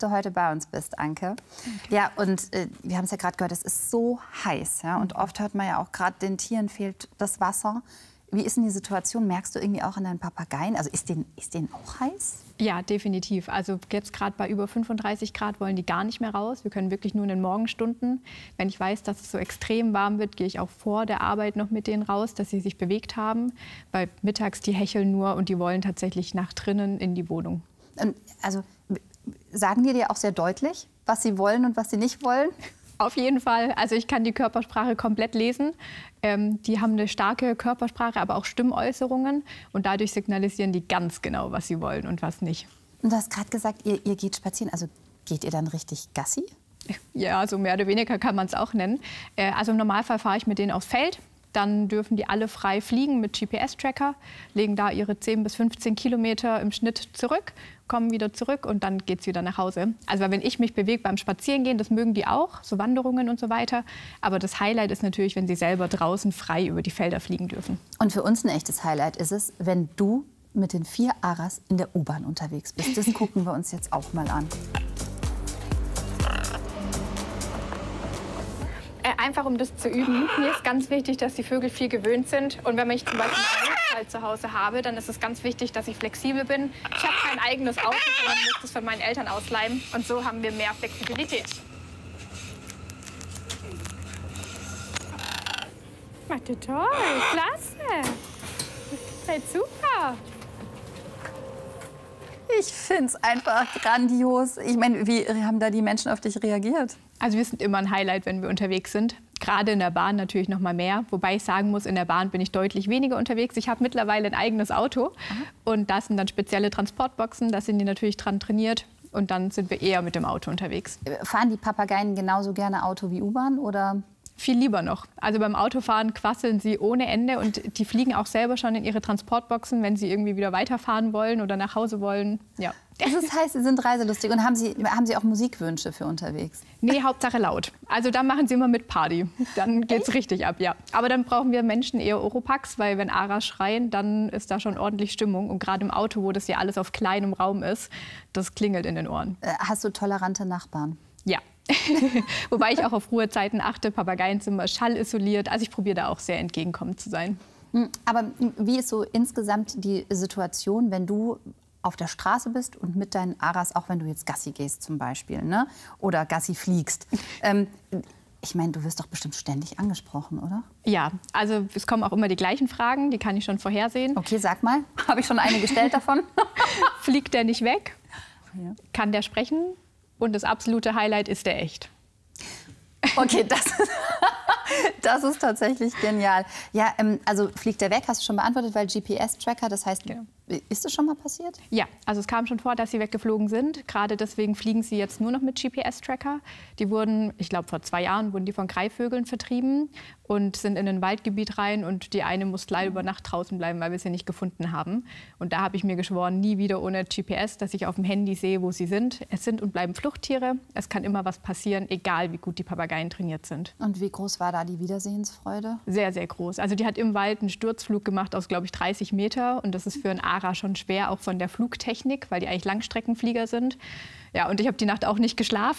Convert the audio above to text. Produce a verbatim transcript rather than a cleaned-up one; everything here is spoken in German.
du heute bei uns bist, Anke. Okay. Ja, und äh, wir haben es ja gerade gehört, es ist so heiß. Ja? Und oft hört man ja auch gerade, den Tieren fehlt das Wasser. Wie ist denn die Situation? Merkst du irgendwie auch in deinen Papageien? Also ist denen, ist denen auch heiß? Ja, definitiv. Also jetzt gerade bei über fünfunddreißig Grad wollen die gar nicht mehr raus. Wir können wirklich nur in den Morgenstunden. Wenn ich weiß, dass es so extrem warm wird, gehe ich auch vor der Arbeit noch mit denen raus, dass sie sich bewegt haben. Weil mittags, die hecheln nur und die wollen tatsächlich nach drinnen in die Wohnung. Und also sagen die dir auch sehr deutlich, was sie wollen und was sie nicht wollen? Auf jeden Fall. Also ich kann die Körpersprache komplett lesen. Ähm, die haben eine starke Körpersprache, aber auch Stimmäußerungen. Und dadurch signalisieren die ganz genau, was sie wollen und was nicht. Und du hast gerade gesagt, ihr, ihr geht spazieren. Also geht ihr dann richtig Gassi? Ja, so mehr oder weniger kann man es auch nennen. Äh, also im Normalfall fahre ich mit denen aufs Feld. Dann dürfen die alle frei fliegen mit G P S-Tracker, legen da ihre zehn bis fünfzehn Kilometer im Schnitt zurück, kommen wieder zurück und dann geht's wieder nach Hause. Also wenn ich mich bewege beim Spazierengehen, das mögen die auch, so Wanderungen und so weiter. Aber das Highlight ist natürlich, wenn sie selber draußen frei über die Felder fliegen dürfen. Und für uns ein echtes Highlight ist es, wenn du mit den vier Aras in der U-Bahn unterwegs bist. Das gucken wir uns jetzt auch mal an. Einfach um das zu üben. Mir ist ganz wichtig, dass die Vögel viel gewöhnt sind. Und wenn ich zum Beispiel einen Notfall zu Hause habe, dann ist es ganz wichtig, dass ich flexibel bin. Ich habe kein eigenes Auto, sondern muss das von meinen Eltern ausleihen. Und so haben wir mehr Flexibilität. Macht ihr toll, klasse. Seid super. Ich finde es einfach grandios. Ich meine, wie haben da die Menschen auf dich reagiert? Also wir sind immer ein Highlight, wenn wir unterwegs sind. Gerade in der Bahn natürlich noch mal mehr. Wobei ich sagen muss, in der Bahn bin ich deutlich weniger unterwegs. Ich habe mittlerweile ein eigenes Auto. Aha. Und da sind dann spezielle Transportboxen. Da sind die natürlich dran trainiert. Und dann sind wir eher mit dem Auto unterwegs. Fahren die Papageien genauso gerne Auto wie U-Bahn, oder? Viel lieber noch. Also beim Autofahren quasseln sie ohne Ende und die fliegen auch selber schon in ihre Transportboxen, wenn sie irgendwie wieder weiterfahren wollen oder nach Hause wollen. Ja. Das heißt, Sie sind reiselustig. Und haben Sie, haben Sie auch Musikwünsche für unterwegs? Nee, Hauptsache laut. Also dann machen Sie immer mit Party. Dann geht's Echt? richtig ab, ja. Aber dann brauchen wir Menschen eher Oropax, weil wenn Aras schreien, dann ist da schon ordentlich Stimmung. Und gerade im Auto, wo das ja alles auf kleinem Raum ist, das klingelt in den Ohren. Hast du tolerante Nachbarn? Ja. Wobei ich auch auf Ruhezeiten achte, Papageienzimmer schallisoliert. Also ich probiere da auch sehr entgegenkommend zu sein. Aber wie ist so insgesamt die Situation, wenn du auf der Straße bist und mit deinen Aras, auch wenn du jetzt Gassi gehst zum Beispiel, ne? Oder Gassi fliegst? ähm, ich meine, du wirst doch bestimmt ständig angesprochen, oder? Ja, also es kommen auch immer die gleichen Fragen, die kann ich schon vorhersehen. Okay, sag mal, habe ich schon eine gestellt davon? Fliegt der nicht weg? Ja. Kann der sprechen? Und das absolute Highlight ist der echt. Okay, das, das ist tatsächlich genial. Ja, ähm, also fliegt der weg, hast du schon beantwortet, weil G P S-Tracker, das heißt, ja. Ist das schon mal passiert? Ja, also es kam schon vor, dass sie weggeflogen sind. Gerade deswegen fliegen sie jetzt nur noch mit G P S-Tracker. Die wurden, ich glaube vor zwei Jahren, wurden die von Greifvögeln vertrieben und sind in ein Waldgebiet rein. Und die eine musste leider über Nacht draußen bleiben, weil wir sie nicht gefunden haben. Und da habe ich mir geschworen, nie wieder ohne G P S, dass ich auf dem Handy sehe, wo sie sind. Es sind und bleiben Fluchttiere. Es kann immer was passieren, egal wie gut die Papageien trainiert sind. Und wie groß war da die Wiedersehensfreude? Sehr, sehr groß. Also die hat im Wald einen Sturzflug gemacht aus, glaube ich, dreißig Meter. Und das ist für einen Ara schon schwer, auch von der Flugtechnik, weil die eigentlich Langstreckenflieger sind. Ja, und ich habe die Nacht auch nicht geschlafen.